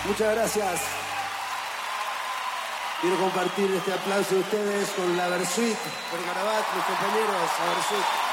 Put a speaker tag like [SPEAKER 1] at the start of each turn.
[SPEAKER 1] Muchas gracias. Quiero compartir este aplauso de ustedes con la Versuit, por Garabat, mis compañeros, la Versuit.